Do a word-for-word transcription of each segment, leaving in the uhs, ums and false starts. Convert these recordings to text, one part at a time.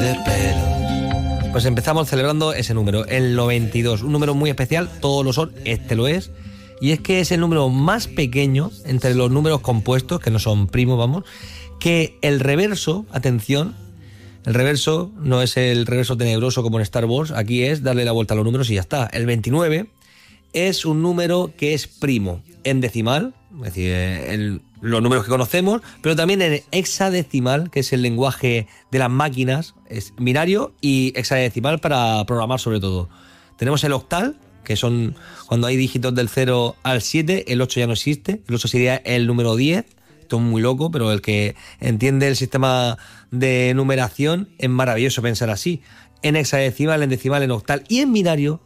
de pelo. Pues empezamos celebrando ese número, el noventa y dos, un número muy especial, todos lo son, este lo es, y es que es el número más pequeño entre los números compuestos, que no son primos, vamos, que el reverso, atención, el reverso no es el reverso tenebroso como en Star Wars, aquí es darle la vuelta a los números y ya está. El veintinueve es un número que es primo en decimal, es decir, el, los números que conocemos, pero también en hexadecimal, que es el lenguaje de las máquinas, es binario y hexadecimal para programar sobre todo. Tenemos el octal, que son cuando hay dígitos del cero al siete, el ocho ya no existe, el ocho sería el número diez, esto es muy loco, pero el que entiende el sistema de numeración es maravilloso pensar así. En hexadecimal, en decimal, en octal y en binario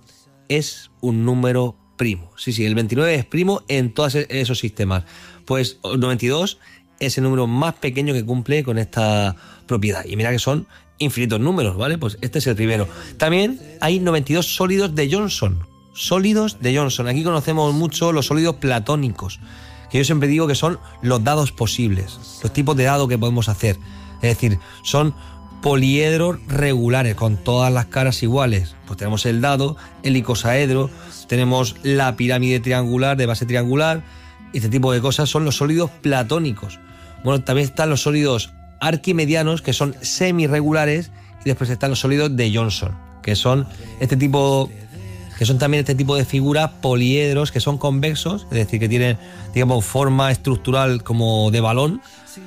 es un número primo. Sí, sí, el veintinueve es primo en todos esos sistemas. Pues el noventa y dos es el número más pequeño que cumple con esta propiedad. Y mira que son infinitos números, ¿vale? Pues este es el primero. También hay noventa y dos sólidos de Johnson. Sólidos de Johnson. Aquí conocemos mucho los sólidos platónicos, que yo siempre digo que son los dados posibles, los tipos de dado que podemos hacer. Es decir, son poliedros regulares con todas las caras iguales. Pues tenemos el dado, el icosaedro, tenemos la pirámide triangular de base triangular. Este tipo de cosas son los sólidos platónicos. Bueno, también están los sólidos arquimedianos, que son semirregulares, y después están los sólidos de Johnson, que son este tipo, que son también este tipo de figuras poliedros que son convexos, es decir, que tienen, digamos, forma estructural como de balón,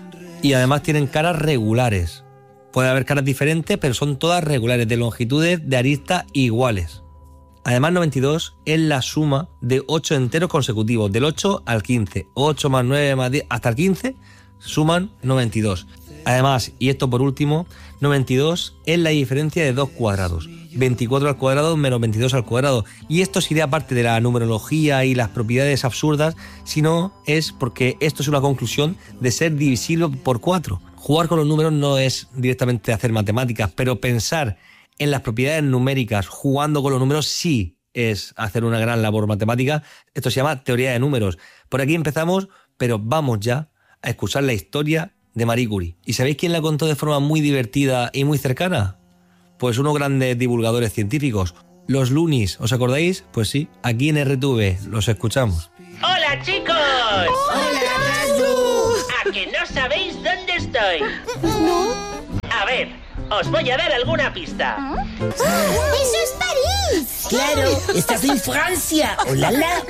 y además tienen caras regulares. Puede haber caras diferentes, pero son todas regulares, de longitudes de arista iguales. Además, noventa y dos es la suma de ocho enteros consecutivos, del ocho al quince. ocho más nueve más diez hasta el quince suman noventa y dos. Además, y esto por último, noventa y dos es la diferencia de dos cuadrados. veinticuatro al cuadrado menos veintidós al cuadrado. Y esto sería parte de la numerología y las propiedades absurdas, sino es porque esto es una conclusión de ser divisible por cuatro. Jugar con los números no es directamente hacer matemáticas, pero pensar en las propiedades numéricas jugando con los números sí es hacer una gran labor matemática. Esto se llama teoría de números. Por aquí empezamos, pero vamos ya a escuchar la historia de Marie Curie. ¿Y sabéis quién la contó de forma muy divertida y muy cercana? Pues unos grandes divulgadores científicos, los Loonies. ¿Os acordáis? Pues sí, aquí en R T V los escuchamos. ¡Hola, chicos! ¡Hola, Razu! ¿A que no sabéis dónde estoy? No. A ver, os voy a dar alguna pista. ¡Eso es París! ¡Claro! ¡Estás en Francia! ¡Olala!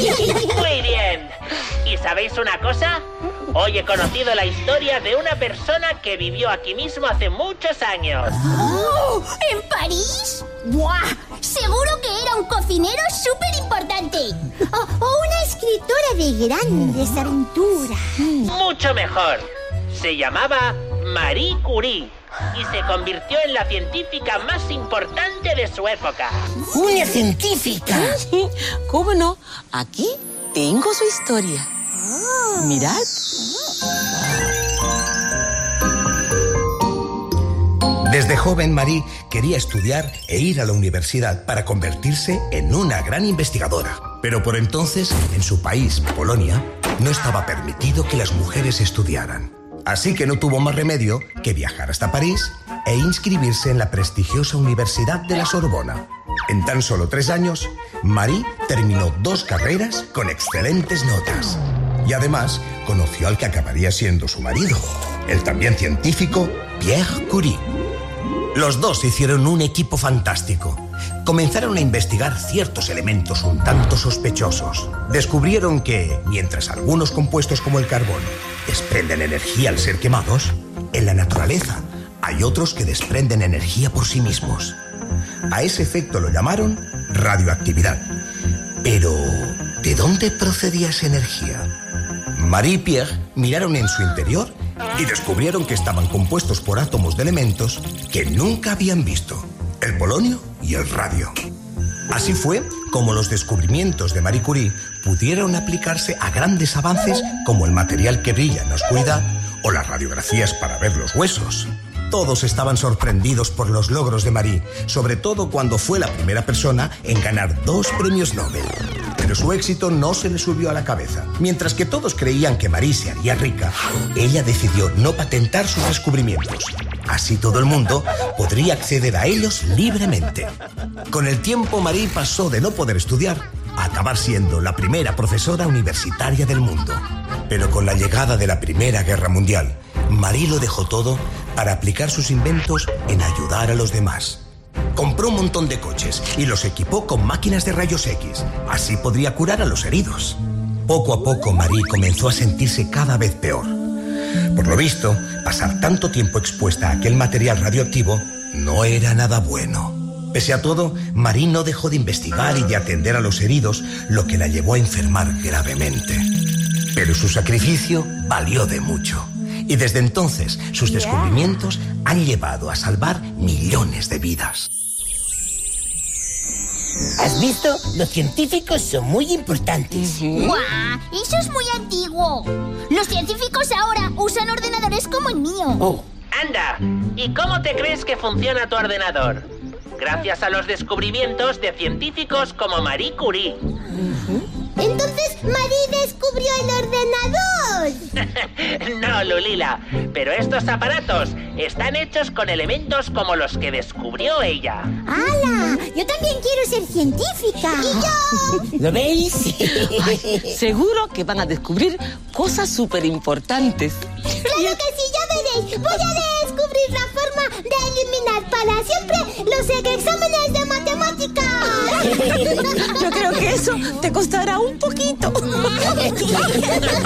Muy bien. ¿Y sabéis una cosa? Hoy he conocido la historia de una persona que vivió aquí mismo hace muchos años. ¡Oh! ¿En París? ¡Buah! Seguro que era un cocinero súper importante. O, o una escritora de grandes aventuras. Mucho mejor. Se llamaba Marie Curie y se convirtió en la científica más importante de su época. ¡Una científica! ¿Cómo no? Aquí tengo su historia. Mirad. Desde joven, Marie quería estudiar e ir a la universidad para convertirse en una gran investigadora. Pero por entonces, en su país, Polonia, no estaba permitido que las mujeres estudiaran. Así que no tuvo más remedio que viajar hasta París e inscribirse en la prestigiosa Universidad de la Sorbona. En tan solo tres años, Marie terminó dos carreras con excelentes notas. Y además, conoció al que acabaría siendo su marido, el también científico Pierre Curie. Los dos hicieron un equipo fantástico. Comenzaron a investigar ciertos elementos un tanto sospechosos. Descubrieron que, mientras algunos compuestos como el carbón desprenden energía al ser quemados, en la naturaleza hay otros que desprenden energía por sí mismos. A ese efecto lo llamaron radioactividad. Pero, ¿de dónde procedía esa energía? Marie y Pierre miraron en su interior y descubrieron que estaban compuestos por átomos de elementos que nunca habían visto: el polonio y el radio. Así fue como los descubrimientos de Marie Curie pudieron aplicarse a grandes avances como el material que brilla en la oscuridad o las radiografías para ver los huesos. Todos estaban sorprendidos por los logros de Marie, sobre todo cuando fue la primera persona en ganar dos premios Nobel. Pero su éxito no se le subió a la cabeza. Mientras que todos creían que Marie se haría rica, ella decidió no patentar sus descubrimientos. Así todo el mundo podría acceder a ellos libremente. Con el tiempo, Marie pasó de no poder estudiar a acabar siendo la primera profesora universitaria del mundo. Pero con la llegada de la Primera Guerra Mundial, Marie lo dejó todo para aplicar sus inventos en ayudar a los demás. Compró un montón de coches y los equipó con máquinas de rayos X. Así podría curar a los heridos. Poco a poco, Marie comenzó a sentirse cada vez peor. Por lo visto, pasar tanto tiempo expuesta a aquel material radioactivo no era nada bueno. Pese a todo, Marie no dejó de investigar y de atender a los heridos, lo que la llevó a enfermar gravemente. Pero su sacrificio valió de mucho. Y desde entonces, sus descubrimientos han llevado a salvar millones de vidas. ¿Has visto? Los científicos son muy importantes. ¡Guau! Eso es muy antiguo. Los científicos ahora usan ordenadores como el mío. Oh. Anda, ¿y cómo te crees que funciona tu ordenador? Gracias a los descubrimientos de científicos como Marie Curie. Entonces, Marie descubrió el ordenador. No, Lulila, pero estos aparatos están hechos con elementos como los que descubrió ella. ¡Hala! Yo también quiero ser científica. ¡Y yo! ¿Lo veis? Seguro que van a descubrir cosas súper importantes. ¡Claro que sí! ¡Ya veréis! Voy a descubrir la forma de eliminar para siempre los exámenes de matemáticas. Yo creo que eso te costará un poquito.